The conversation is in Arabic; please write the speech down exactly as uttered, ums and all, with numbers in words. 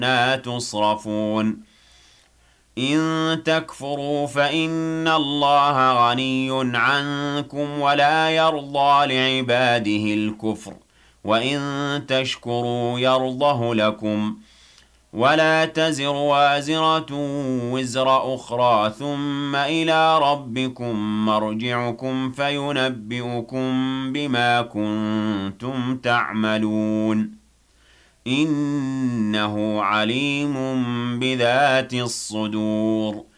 أَنَّىٰ تُصْرَفُونَ إِن تَكْفُرُوا فَإِنَّ اللَّهَ غَنِيٌّ عَنكُمْ وَلَا يَرْضَىٰ لِعِبَادِهِ الْكُفْرَ وَإِن تَشْكُرُوا يَرْضَهُ لَكُمْ وَلَا تَزِرُ وَازِرَةٌ وِزْرَ أُخْرَىٰ ثُمَّ إِلَىٰ رَبِّكُم مَّرْجِعُكُمْ فَيُنَبِّئُكُم بِمَا كُنتُمْ تَعْمَلُونَ إِنَّهُ عَلِيمٌ بِذَاتِ الصُّدُورِ